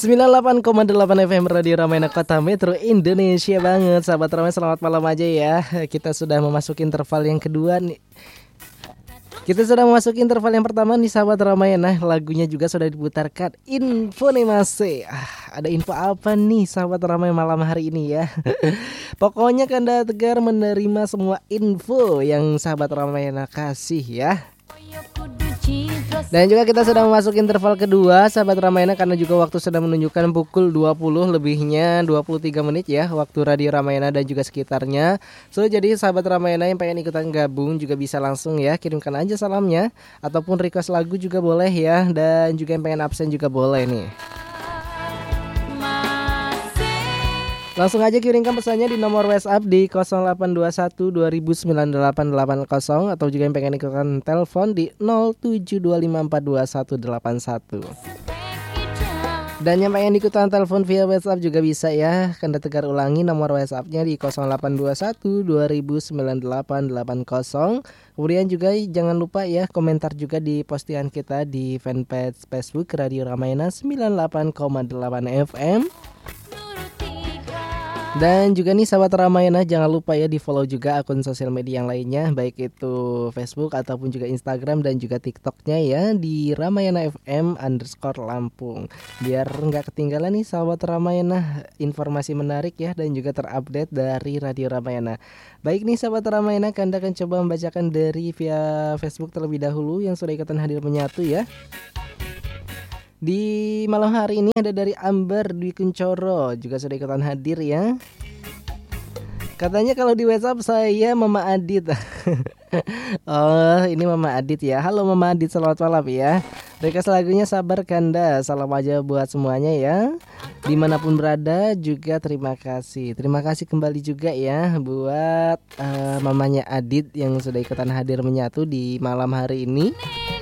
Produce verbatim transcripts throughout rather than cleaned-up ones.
sembilan puluh delapan koma delapan F M Radio Ramayana Kota Metro Indonesia banget. Sahabat Ramai, selamat malam aja ya. Kita sudah memasuki interval yang kedua nih. Kita sudah memasuki interval yang pertama nih sahabat Ramayana. Lagunya juga sudah diputarkan. Info nih masih ah, ada info apa nih sahabat Ramai malam hari ini ya. Pokoknya Kanda Tegar menerima semua info yang sahabat Ramayana kasih ya. Dan juga kita sudah memasuki interval kedua sahabat Ramayana, karena juga waktu sudah menunjukkan pukul dua puluh lebihnya dua puluh tiga menit ya, waktu Radio Ramayana dan juga sekitarnya. So jadi sahabat Ramayana yang pengen ikutan gabung juga bisa langsung ya, kirimkan aja salamnya ataupun request lagu juga boleh ya. Dan juga yang pengen absen juga boleh nih. Langsung aja kirimkan pesannya di nomor WhatsApp di nol delapan dua satu dua nol sembilan delapan delapan nol, atau juga yang pengen ikutan telepon di nol tujuh dua lima empat dua satu delapan satu. Dan yang pengen ikutan telepon via WhatsApp juga bisa ya. Kanda Tegar ulangi nomor WhatsAppnya di nol delapan dua satu dua nol sembilan delapan delapan nol. Kemudian juga jangan lupa ya komentar juga di postingan kita di fanpage Facebook Radio Ramayana sembilan puluh delapan koma delapan F M. Dan juga nih sahabat Ramayana, jangan lupa ya di follow juga akun sosial media yang lainnya, baik itu Facebook ataupun juga Instagram dan juga TikToknya ya, di Ramayana F M underscore Lampung. Biar nggak ketinggalan nih sahabat Ramayana informasi menarik ya, dan juga terupdate dari Radio Ramayana. Baik nih sahabat Ramayana, Kanda akan coba membacakan dari via Facebook terlebih dahulu yang sudah ikutan hadir menyatu ya. Di malam hari ini ada dari Amber Dwi Kuncoro juga sudah ikutan hadir ya. Katanya kalau di WhatsApp saya Mama Adit. Oh ini Mama Adit ya. Halo Mama Adit, selamat malam ya. Request lagunya Sabar Kanda. Salam aja buat semuanya ya, dimanapun berada juga terima kasih. Terima kasih kembali juga ya buat uh, mamanya Adit yang sudah ikutan hadir menyatu di malam hari ini.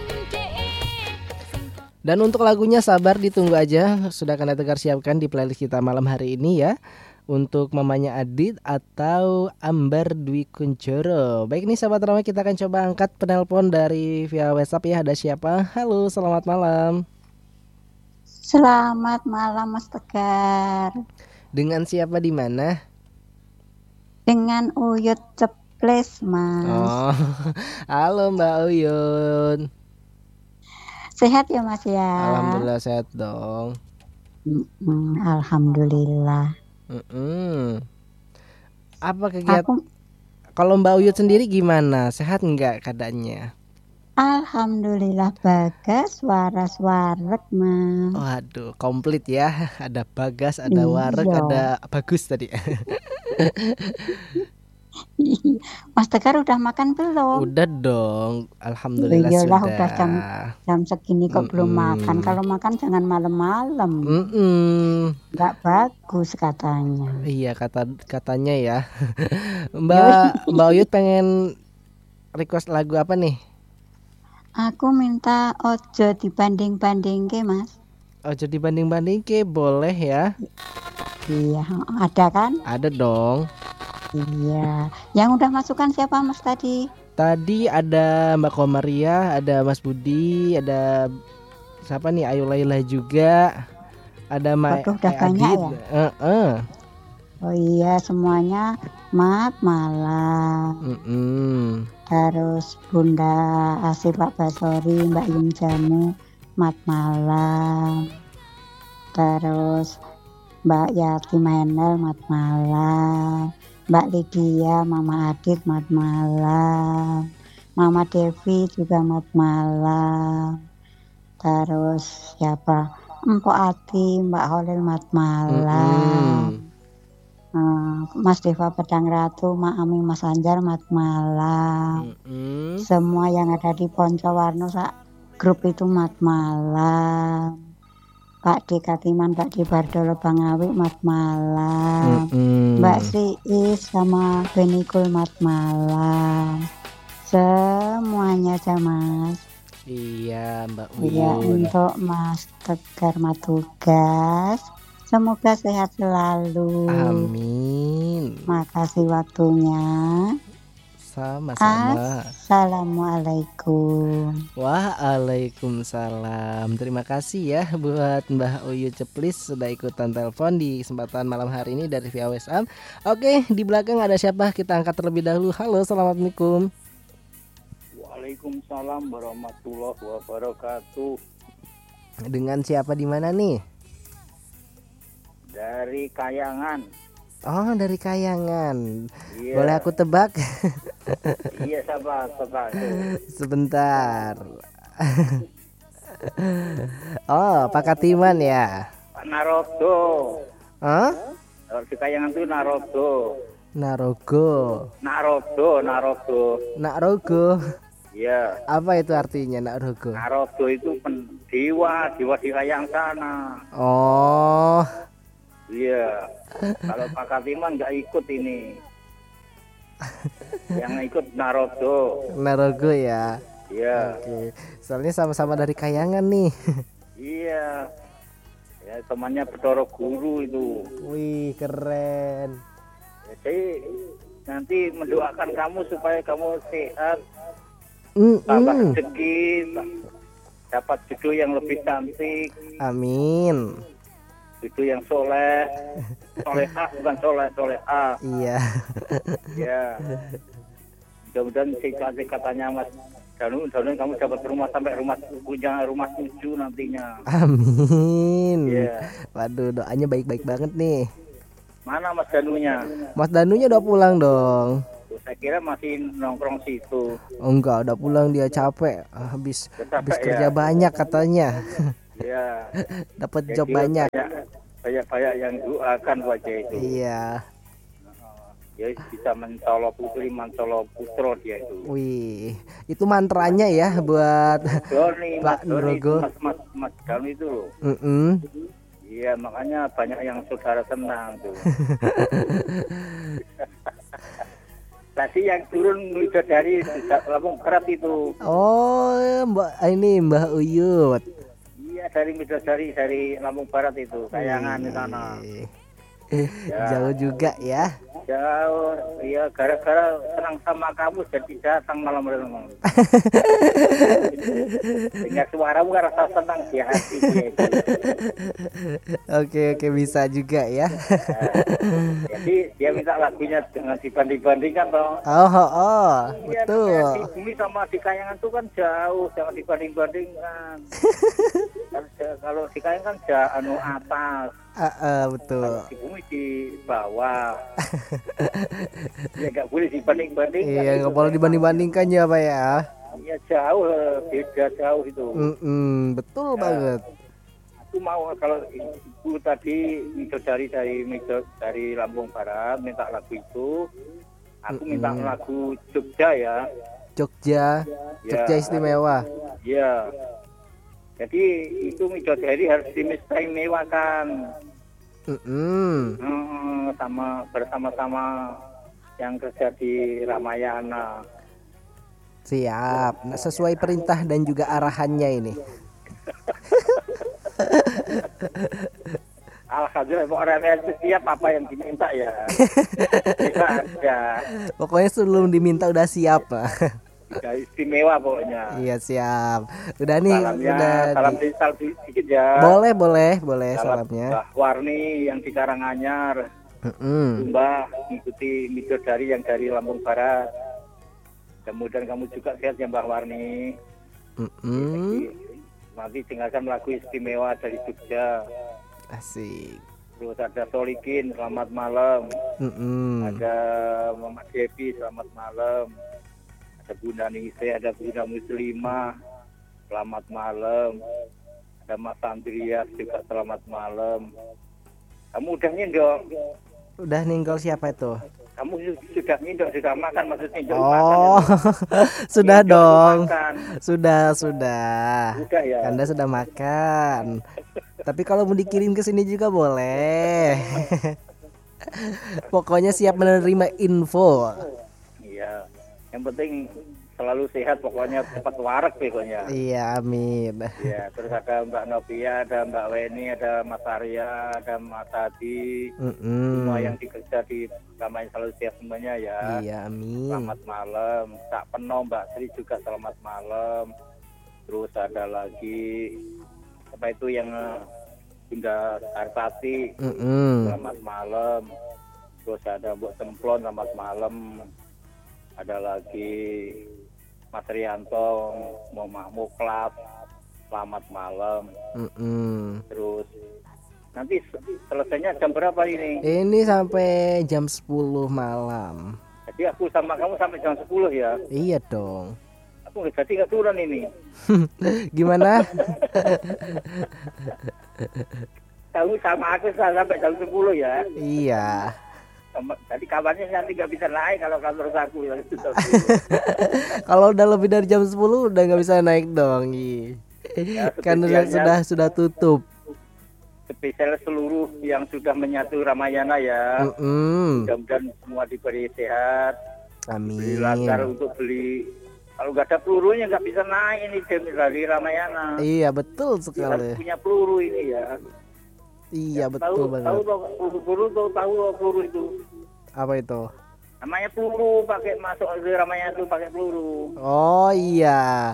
Dan untuk lagunya Sabar ditunggu aja, sudah Kanda Tegar siapkan di playlist kita malam hari ini ya, untuk mamanya Adit atau Amber Dwi Kuncoro. Baik nih sahabat Ramai, kita akan coba angkat penelpon dari via WhatsApp ya. Ada siapa? Halo, selamat malam. Selamat malam Mas Tegar. Dengan siapa di mana? Dengan Uyut Ceples Mas. Oh, halo Mbak Uyun. Sehat ya Mas ya? Alhamdulillah sehat dong. Mm-mm, Alhamdulillah. Mm-mm. Apa kegiatan? Aku... Kalau Mbak Uyut sendiri gimana? Sehat nggak keadaannya? Alhamdulillah bagas, waras, warek Mas. Oh aduh, komplit ya. Ada bagas, ada warek, Iya. ada bagus tadi. Mas Tegar udah makan belum? Udah dong, alhamdulillah Iyalah, sudah. udah jam jam segini kok Mm-mm. belum makan. Kalau makan jangan malam-malam. Mm-mm. Nggak bagus katanya. Iya kata katanya ya. Mbak Mbak Uyut pengen request lagu apa nih? Aku minta ojo dibanding-banding ke Mas. Ojo dibanding-banding ke boleh ya? Iya, ada kan? Ada dong. Iya. Yang udah masukkan siapa Mas tadi? Tadi ada Mbak Komaria, ada Mas Budi, ada siapa nih, Ayu Laila juga. Ada Mbak Waduh, udah banyak ya? Uh-uh. Oh iya, semuanya mat malam. Mm-mm. Terus Bunda Asih Pak Basori, Mbak Yun Jamu, mat malam. Terus Mbak Yati Menel, mat malam. Mbak Lydia, Mama Adit, mat malam. Mama Devi juga mat malam. Terus siapa? Empok Ati, Mbak Holil, mat malam. Mm-mm. Uh, Mas Deva Pedang Ratu, Mak Ami, Mas Anjar, mat malam. Mm-mm. Semua yang ada di Poncowarno sak grup itu mat malam. Pak D Katiman, Pak D Bardolo Bangawi, mat malam. Mm-mm. Mbak Siis sama Benikul, mat malam. Semuanya aja Mas. Iya Mbak Iya, Uyun. untuk Mas Tegar Matugas, semoga sehat selalu. Amin. Makasih waktunya. Sama-sama. Assalamualaikum. Waalaikumsalam. Terima kasih ya buat Mbah Uyu Ceplis sudah ikutan telepon di kesempatan malam hari ini dari via WhatsApp. Oke, di belakang ada siapa? Kita angkat terlebih dahulu. Halo, assalamualaikum. Waalaikumsalam warahmatullahi wabarakatuh. Dengan siapa di mana nih? Dari Kayangan. Oh, dari Kayangan. Iya. Boleh aku tebak? Iya, sabar, sabar. Sebentar. Oh, Pak Katiman ya. Pak Narodo. Hah? Kalau di Kayangan tuh Narodo. Narogo. Narodo, Narodo. Nakrogo. Iya. Apa itu artinya Nakrogo? Narodo itu pen- dewa, dewa di Kayang sana. Oh, Iya. Kalau Pak Katiman nggak ikut ini. Yang ikut Narodo. Narogo ya. Iya. Oke. Soalnya sama-sama dari Kayangan nih. Iya. Ya temannya Bedoro Guru itu. Wih, keren. Jadi nanti mendoakan kamu supaya kamu sehat, Mm, tambah mm. rezeki, dapat jodoh yang lebih cantik, Amin. jodoh yang soleh, solehah bukan soleh, solehah. Iya. Ya. Mudah-mudahan sih katanya Mas Danu, Danu kamu dapat rumah sampai rumah punya rumah tujuh nantinya. Amin. Iya. Waduh, doanya baik-baik banget nih. Mana Mas Danunya? Mas Danunya udah pulang dong. Tuh, saya kira masih nongkrong situ. Oh, enggak, udah pulang, dia capek. Ah, Habis Capek habis ya? kerja banyak katanya. Iya. Dapat Jadi job banyak. Banyak-banyak yang doakan wajah itu. Iya. Ya bisa mencolo putri, mencolo putro dia itu. Wih, itu mantranya ya buat Doni, Pak Mas Doni, Nurogo. Mas Mas Mas Doni itu loh. Mm-mm. Iya, makanya banyak yang saudara senang tuh. Tadi yang turun udah dari Lampung Barat itu. Oh, Mbak ini Mbah Uyut. Iya, dari Midodari, dari Lampung Barat itu, Kayangan di sana. Wih. Ya. Jauh juga ya. Jauh, iya gara-gara senang sama kamu jadi datang malam-malam. Sehingga suaramu kan rasa senang di hati dia itu. Oke, oke, bisa juga ya. Nah, jadi dia minta lagunya dengan dibanding-bandingkan toh. Oh, oh, oh, Iya, betul. namanya di bumi sama di Kayangan tuh kan jauh, jangan dibanding-bandingkan. Kalau, kalau di Kayangan kan jauh anu atas, Ah, ah, betul. kalau di bumi di bawah. Ya nggak boleh dibanding-bandingkan. Iya, itu. nggak boleh dibanding-bandingkan ya, Pak ya. Iya jauh, beda jauh itu. Mm-mm, betul Ya. banget. Aku mau kalau ibu tadi Midodari dari Midod dari Lampung Barat minta lagu itu, aku minta Mm-mm. lagu Jogja ya. Jogja, Ya. Jogja istimewa. Iya. Jadi itu Midodari harus diistimewakan. Mm-mm. Hmm, sama bersama-sama yang kerja di Ramayana. Siap. Nah, sesuai perintah dan juga arahannya ini. Alhamdulillah orang yang setiap apa yang diminta ya. Bisa aja. Pokoknya sebelum diminta udah siap lah. Udah istimewa pokoknya. Iya, siap. Udah nih, Salamnya, udah salam di- di, salam di- sedikit ya. Boleh, boleh, boleh Salam salamnya. Mbah Warni yang di Karanganyar. Mm-mm. Mbah mengikuti Midodari yang dari Lampung Barat. Kemudian kamu juga sehat ya Mbah Warni. Mm-mm. Nanti dengarkan lagu istimewa dari Jogja. Asik. Terus ada Solikin, selamat malam. Mm-mm. Ada Mama Devi, selamat malam. Ada Bunda Nise, ada Bunda Muslimah, selamat malam. Ada Mas Andrias juga selamat malam. Kamu udah nyendok? Udah ninggal siapa itu? Kamu su- sudah nyendok, sudah makan maksudnya nyendok Oh, makan itu. sudah Nyendok dong. makan. Sudah, sudah. Udah ya. Anda sudah makan. Tapi kalau mau dikirim ke sini juga boleh. Pokoknya siap menerima info. Iya. Yang penting selalu sehat pokoknya, cepat warak pokoknya. Iya, amin. Ya, terus ada Mbak Novia, ada Mbak Weni, ada Mas Arya, ada Mas Adi, Mm-mm. semua yang dikerja di Damai selalu sehat semuanya ya. Iya, amin. Selamat malam. Cak Peno, Mbak Sri juga selamat malam. Terus ada lagi apa itu yang eh, Bunda Sarpati, Mm-mm. selamat malam. Terus ada Mbok Semplon, selamat malam. Ada lagi Mas Rianto, Mama Muklas, selamat malam. Mm-mm. Terus nanti selesainya jam berapa ini? Ini sampai jam sepuluh malam. Jadi aku sama kamu sampai jam sepuluh ya? Iya dong. Aku nggak jadi nggak turun ini. Gimana? Kamu sama aku sampai jam sepuluh ya? Iya. Jadi kabarnya nanti nggak bisa naik kalau kantor aku ya. Kalau udah lebih dari jam sepuluh udah nggak bisa naik dong. Iya. Ya, Kan sudah, sudah sudah tutup. Spesial seluruh yang sudah menyatu Ramayana ya. Mm-mm. Mudah-mudahan semua diberi sehat. Beli lancar Amin. untuk beli. Kalau nggak ada pelurunya nggak bisa naik ini dari Ramayana. Iya, betul Harus sekali. punya peluru ini ya. Iya, tahu betul tahu banget. peluru peluru tahu tahu peluru itu. Apa itu? Namanya peluru, pakai masuk ke Ramayana itu pakai peluru. Oh iya.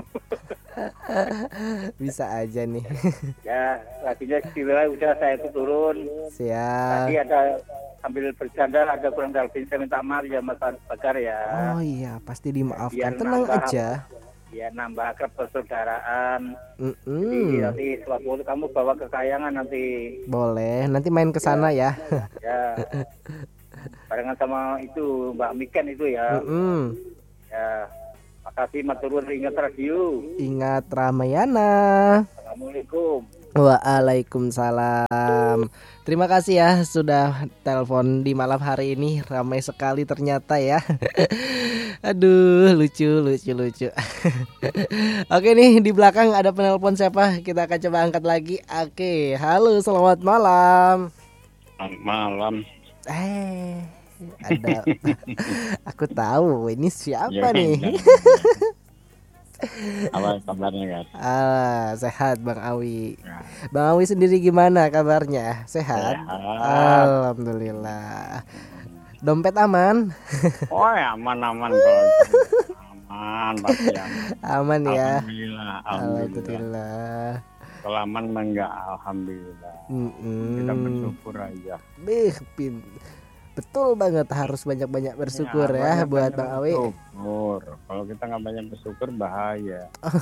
Bisa aja nih. Ya, tadinya istilah udah saya itu turun. Siap. Tadi ada sambil bercanda ada kurang lebih saya minta maaf ya Mas Bakar ya. Oh iya, pasti dimaafkan. Biar Tenang nambah- aja. Ya nambah akrab persaudaraan. Jadi Mm-mm. nanti suatu waktu kamu bawa kekayangan nanti. Boleh, nanti main ke sana ya. Ya. Barengan sama itu Mbak Miken itu ya. Mm-mm. Ya. Makasih maturun ingat radio. Ingat Ramayana. Assalamualaikum. Waalaikumsalam. Terima kasih ya sudah telepon di malam hari ini. Ramai sekali ternyata ya. Aduh, lucu lucu lucu. Oke nih, di belakang ada penelpon siapa? Kita akan coba angkat lagi. Oke, halo, selamat malam. Selamat malam. Eh, ada. Aku tahu ini siapa Ya, nih? jangan. Apa kabarnya guys? Ah, sehat Bang Awi. Ya, Bang Awi sendiri gimana kabarnya? Sehat? sehat. Alhamdulillah. Dompet aman? Oh ya aman aman kalau itu. Aman pasti aman. Aman ya. Alhamdulillah. Alhamdulillah. Alhamdulillah. Kalau aman mah enggak alhamdulillah. Kita Mm-mm. bersyukur aja. Bih, pin. Betul banget, harus banyak-banyak bersyukur ya, banyak- buat banyak Bang Awi. bersyukur. Kalau kita nggak banyak bersyukur bahaya.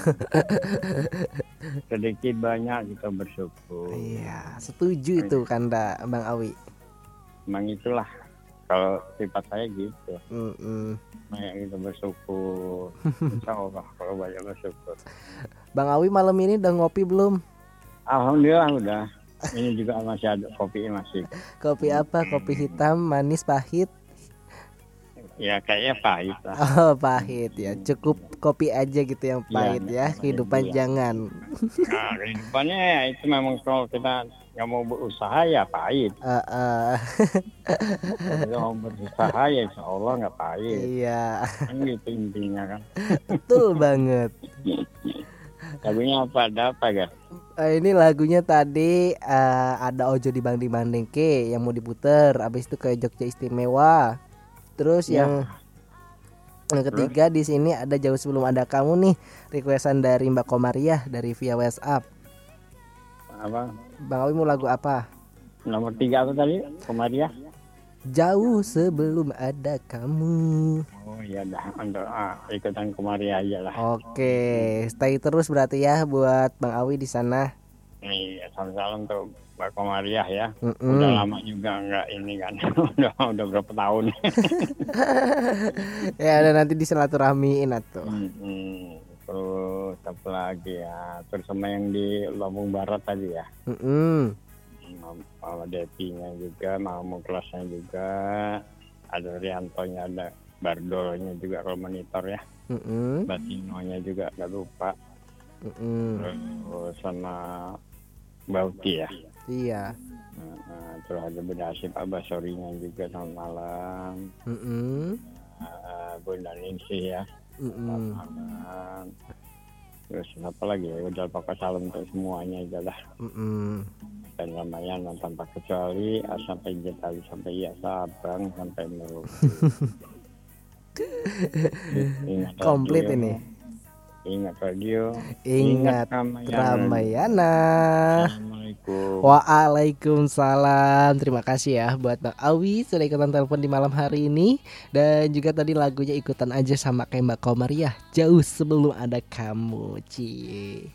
Sedikit banyak kita bersyukur. Iya, setuju itu Kanda Bang Awi. Emang itulah. Kalau sifat saya gitu. Mm-mm. Banyak kita bersyukur. Insya Allah kalau banyak bersyukur. Bang Awi malam ini udah ngopi belum? Alhamdulillah udah. Ini juga masih ada kopi masih. Kopi apa? Kopi hitam, manis, pahit? Ya kayaknya pahit lah. Oh, pahit ya. Cukup kopi aja gitu yang pahit Iya, ya. Kehidupan iya. jangan. Nah, kehidupannya ya itu memang kalau kita nggak mau berusaha ya pahit. Eh, eh, Kalau kita mau berusaha ya insya Allah nggak pahit. iya, Kan gitu intinya kan. betul banget. Lagunya apa? Ada apa guys? Eh, ini lagunya tadi eh, ada Ojo di Bang di Mandengke yang mau diputer. Abis itu ke Jogja Istimewa. Terus Ya. yang yang ketiga di sini ada Jauh Sebelum Ada Kamu nih, requestan dari Mbak Komariah dari via WhatsApp. Apa? Bang Awi mau lagu apa? Nomor tiga apa tadi? Komariah? Jauh Sebelum Ada Kamu. Oh iya dah untuk ah, ikutan Komariah aja lah. Oke, stay terus berarti ya buat Bang Awi di sana. Nih salam-salam untuk Mbak Komariah ya. Mm-mm. Udah lama juga nggak ini kan. udah udah berapa tahun. Ya udah nanti disilaturahmiin atuh. Hmm, terus apa lagi ya? Terus sama yang di Lombok Barat tadi ya. Mm-mm. Mama Depinya juga, Mama Kelasnya juga, ada Riantonya, ada Bardolnya juga kalau monitor ya. Mm-mm. Batinonya juga nggak lupa. Mm-mm. Terus sama Bauti ya. Iya. Nah, nah, terus ada Bunda Asyip Abasorinya juga selamat malam. Mm-mm. Uh, Bunda Ningsih ya. Mm-mm. Ramadan. Terus apa lagi ya, udah pakai salam untuk semuanya aja lah. Mm-mm. Dan Ramayana tanpa kecuali A sampai Z, Ali sampai Ya, Sabang sampai Merauke. Ingat Komplit radio, ini. ingat radio, Ingat Ramayana. Ramayana. Assalamualaikum. Waalaikumsalam. Terima kasih ya buat Mbak Awi sudah ikutan telepon di malam hari ini. Dan juga tadi lagunya ikutan aja sama kayak Mbak Komariah, Jauh Sebelum Ada Kamu. Cie.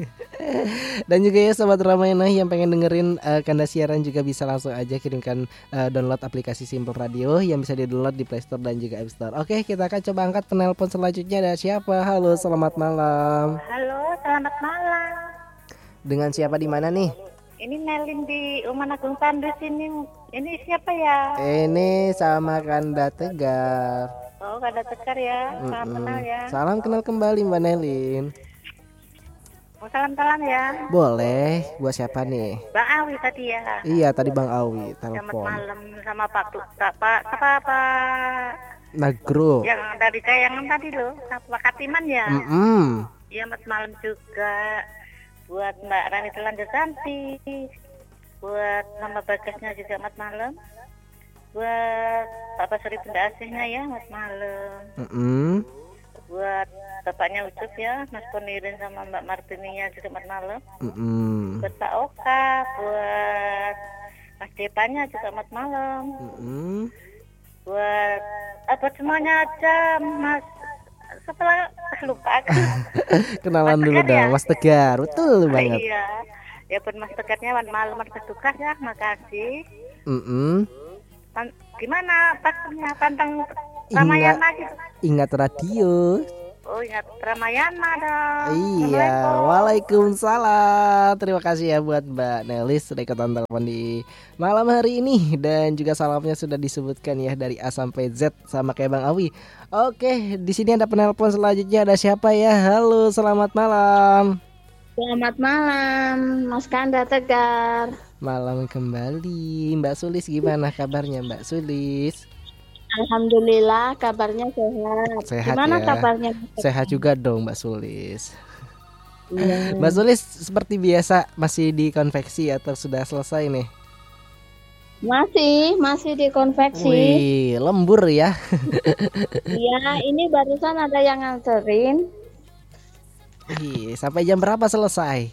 Dan juga ya sobat Ramayana yang pengen dengerin uh, Kanda siaran juga bisa langsung aja kirimkan uh, download aplikasi Simple Radio yang bisa di-download di Play Store dan juga App Store. Oke, kita akan coba angkat penelpon selanjutnya. Ada siapa? Halo, selamat malam. Halo, selamat malam. Dengan siapa di mana nih? Ini Nelin di Uman Agung Tandus ini. Ini siapa ya? Ini sama Kanda Tegar. Oh, Kanda Tegar ya. Salam Mm-mm. kenal ya. Salam kenal kembali Mbak Nelin. Mau salam-salam ya. Boleh, buat siapa nih? Bang Awi tadi ya. Iya, tadi Bang Awi Selamat telepon. malam sama Pak Tu, Pak Pak apa Pak Nagro. yang dari Kayangan tadi loh, Pak Katiman ya. Mm-mm. Iya, selamat malam juga buat Mbak Rani Telanjutsanti. Buat nama Bagasnya juga selamat malam. Buat Bapak Suri Bunda Asihnya ya, selamat malam. Mm-mm. Buat bapaknya Ucup ya, Mas Ponirin sama Mbak Martininya juga selamat malam. Mm-mm. Buat Pak Oka, buat Mas Depanya juga selamat malam. Mm-mm. Buat apa semuanya aja, Mas. Setelah lupa aku. Kenalan Mas dulu Tegar ya? dong, Mas Tegar. Betul banget. Iya. Ya buat Mas Tegarnya selamat malam, Mas bertugas ya, makasih. Mm-mm. Pan- gimana pastinya pantang Ingat, Ramayana gitu? ingat radio. Oh, ingat Ramayana dong. Iya, Assalamualaikum. waalaikumsalam. Terima kasih ya buat Mbak Nelis sudah ikutan telepon di malam hari ini. Dan juga salamnya sudah disebutkan ya dari A sampai Z sama kayak Bang Awi. Oke, di sini ada penelpon selanjutnya. Ada siapa ya? Halo, selamat malam. Selamat malam, Mas Kanda Tegar. Malam kembali. Mbak Sulis gimana kabarnya Mbak Sulis? Alhamdulillah kabarnya sehat. Sehat Gimana ya? kabarnya? Mas Tegar? Sehat juga dong Mbak Sulis. Iya. Mbak Sulis seperti biasa masih di konveksi atau sudah selesai nih? Masih, masih dikonveksi. Wih, lembur ya. Iya, ini barusan ada yang nganterin. Wih, sampai jam berapa selesai?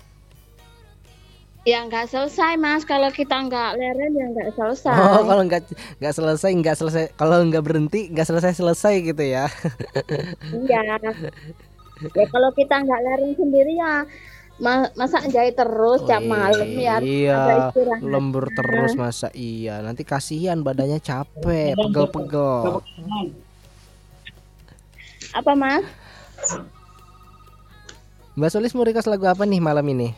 Ya nggak selesai, Mas. Kalau kita nggak leren ya nggak selesai. Oh, kalau nggak nggak selesai nggak selesai, kalau nggak berhenti nggak selesai selesai gitu ya. Iya. Ya kalau kita nggak leren sendiri ya ma- masa jahit terus tiap malam ya. Ada Iya, istirahat. lembur terus masa iya. Nanti kasihan badannya capek, pegel-pegel. Apa, Mas? Mbak Sulis mau request lagu apa nih malam ini?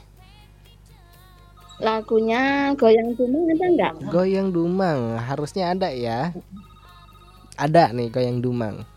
Lagunya Goyang Dumang ada nggak? Goyang Dumang, harusnya ada ya. Ada nih Goyang Dumang.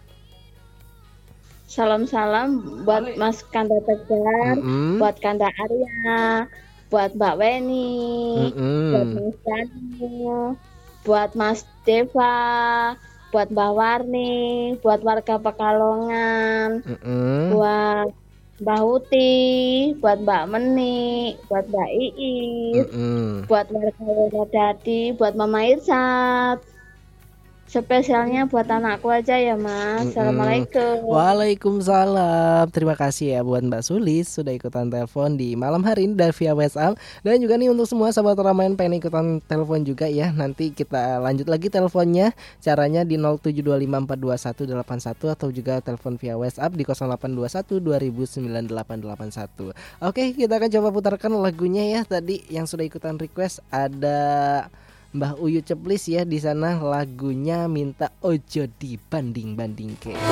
Salam-salam buat Mas Kanda Tegar, Mm-mm. buat Kanda Arya, buat Mbak Weni, buat Mm-mm. Mas Daniel, buat Mas Deva, buat Mbak Warni, buat warga Pekalongan, Mm-mm. buat Mbak Huti, buat Mbak Meni, buat Mbak Iis, Mm-mm. buat warga Wonodadi, buat Mama Irsat. Spesialnya buat anakku aja ya, Mas. Mm-mm. Assalamualaikum. Waalaikumsalam. Terima kasih ya buat Mbak Sulis sudah ikutan telepon di malam hari ini dan via WhatsApp. Dan juga nih untuk semua sahabat Ramayana pengen ikutan telepon juga ya. Nanti kita lanjut lagi teleponnya. Caranya di nol tujuh dua lima empat dua satu delapan satu atau juga telepon via WhatsApp di nol delapan dua satu dua nol sembilan delapan delapan satu. Oke, kita akan coba putarkan lagunya ya. Tadi yang sudah ikutan request ada Mbah Uyu Ceplis ya, di sana lagunya minta ojo dibanding-banding ke.